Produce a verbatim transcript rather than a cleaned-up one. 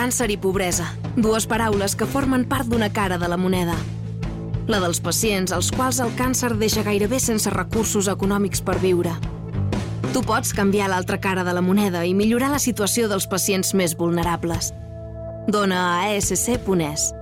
càncer i pobresa, dues paraules que formen part d'una cara de la moneda. La dels pacients als quals el càncer deixa gairebé sense recursos econòmics per viure. Tu pots canviar l'altra cara de la moneda i millorar la situació dels pacients més vulnerables. Dona a a ess ce punt es.